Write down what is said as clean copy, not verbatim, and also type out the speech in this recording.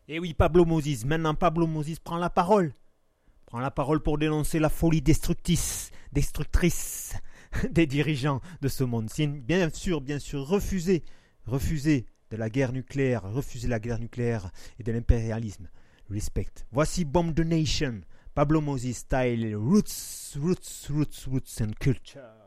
Et oui, Pablo Moses. Maintenant, Pablo Moses prend la parole. Prend la parole pour dénoncer la folie destructrice des dirigeants de ce monde. C'est bien sûr, refuser de la guerre nucléaire, refuser la guerre nucléaire et de l'impérialisme. Respect. Voici Bomb the Nation, Pablo Moses style, roots and culture.